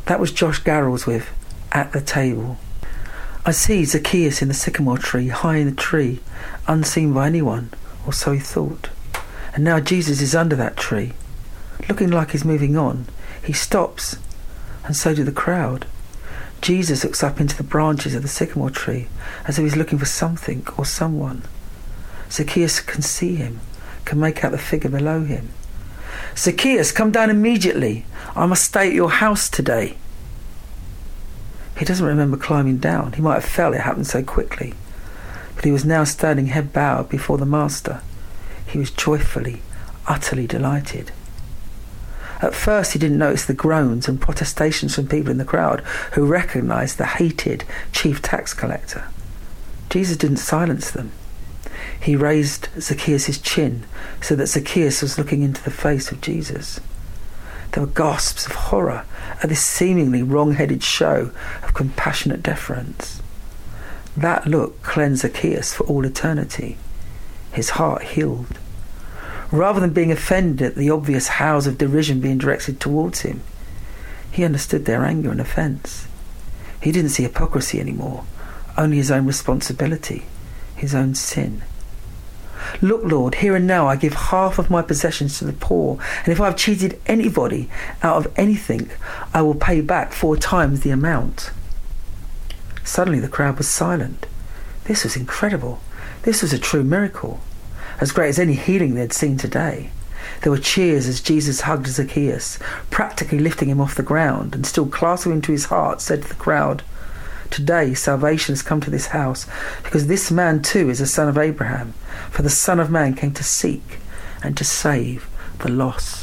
That was Josh Garrels with At the Table. I see Zacchaeus in the sycamore tree, high in the tree, unseen by anyone, or so he thought. And now Jesus is under that tree. Looking like he's moving on, he stops, and so do the crowd. Jesus looks up into the branches of the sycamore tree, as if he's looking for something or someone. Zacchaeus can see him, can make out the figure below him. Zacchaeus, come down immediately. I must stay at your house today. He doesn't remember climbing down. He might have felt it happened so quickly. But he was now standing head bowed before the Master. He was joyfully, utterly delighted. At first he didn't notice the groans and protestations from people in the crowd who recognised the hated chief tax collector. Jesus didn't silence them. He raised Zacchaeus' chin so that Zacchaeus was looking into the face of Jesus. There were gasps of horror at this seemingly wrong-headed show of compassionate deference. That look cleansed Zacchaeus for all eternity. His heart healed. Rather than being offended at the obvious howls of derision being directed towards him, he understood their anger and offence. He didn't see hypocrisy anymore, only his own responsibility, his own sin. Look, Lord, here and now I give half of my possessions to the poor, and if I have cheated anybody out of anything, I will pay back 4 times the amount. Suddenly the crowd was silent. This was incredible. This was a true miracle, as great as any healing they had seen today. There were cheers as Jesus hugged Zacchaeus, practically lifting him off the ground, and still clasping him to his heart, said to the crowd, "Today salvation has come to this house, because this man too is a son of Abraham. For the Son of Man came to seek and to save the lost."